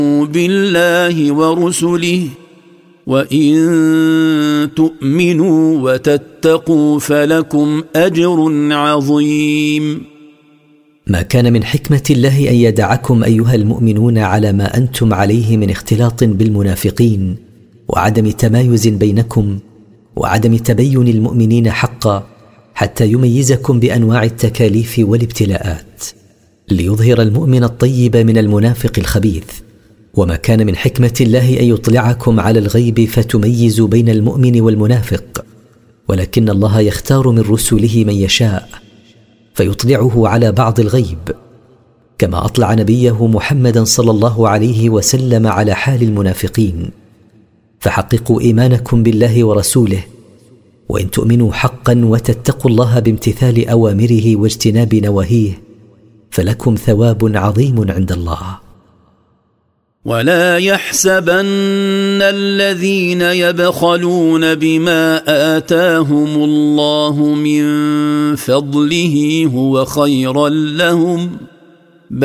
بالله ورسله وإن تؤمنوا وتتقوا فلكم أجر عظيم. ما كان من حكمة الله أن يدعكم أيها المؤمنون على ما أنتم عليه من اختلاط بالمنافقين وعدم تمايز بينكم وعدم تبين المؤمنين حقا، حتى يميزكم بأنواع التكاليف والابتلاءات ليظهر المؤمن الطيب من المنافق الخبيث. وما كان من حكمة الله أن يطلعكم على الغيب فتميزوا بين المؤمن والمنافق، ولكن الله يختار من رسله من يشاء فيطلعه على بعض الغيب، كما أطلع نبيه محمدا صلى الله عليه وسلم على حال المنافقين. فحققوا إيمانكم بالله ورسوله، وإن تؤمنوا حقا وتتقوا الله بامتثال أوامره واجتناب نواهيه فلكم ثواب عظيم عند الله. ولا يحسبن الذين يبخلون بما آتاهم الله من فضله هو خيرا لهم